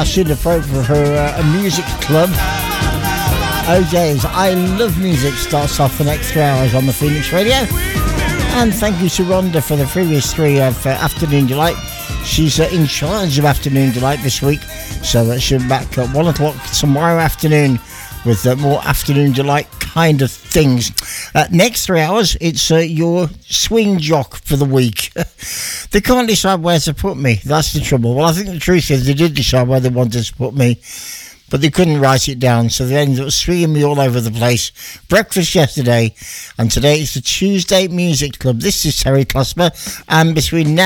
absolutely appropriate for a music club. OJ's I Love Music starts off the next 3 hours on the Phoenix Radio. And thank you to Rhonda for the previous 3 of Afternoon Delight. She's in charge of Afternoon Delight this week, so she'll be back at 1 o'clock tomorrow afternoon with more Afternoon Delight kind of things. Next 3 hours, it's your swing jock for the week. They can't decide where to put me. That's the trouble. Well, I think the truth is they did decide where they wanted to put me, but they couldn't write it down, so they ended up swinging me all over the place. Breakfast yesterday, and today it's the Tuesday Music Club. This is Terry Cosper, and between now